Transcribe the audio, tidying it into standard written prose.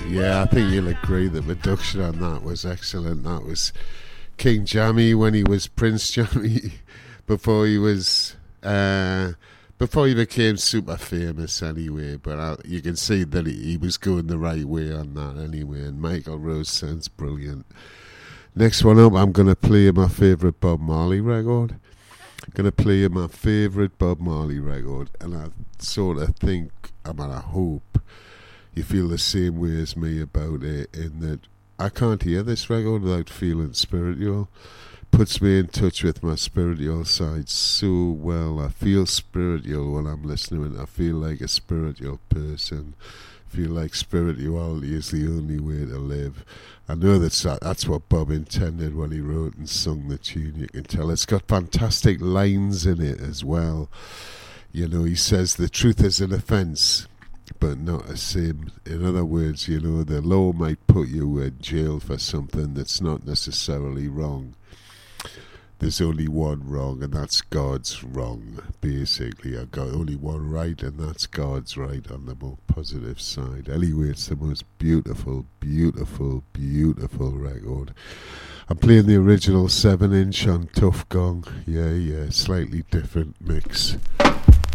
Yeah, I think you'll agree the production on that was excellent. That was King Jammy when he was Prince Jammy before he was before he became super famous anyway. But you can see that he was going the right way on that anyway. And Michael Rose sounds brilliant. Next one up, I'm going to play my favourite Bob Marley record. I'm going to play my favourite Bob Marley record, and I sort of think, I hope you feel the same way as me about it, in that I can't hear this record without feeling spiritual. Puts me in touch with my spiritual side so well. I feel spiritual when I'm listening. I feel like a spiritual person. I feel like spirituality is the only way to live. I know that's what Bob intended when he wrote and sung the tune. You can tell it's got fantastic lines in it as well. You know, he says the truth is an offence, but not a sin. In other words, you know, the law might put you in jail for something that's not necessarily wrong. There's only one wrong, and that's God's wrong, basically. I've got only one right, and that's God's right on the more positive side. Anyway, it's the most beautiful, beautiful, beautiful record. I'm playing the original 7-inch on Tough Gong. Yeah, slightly different mix.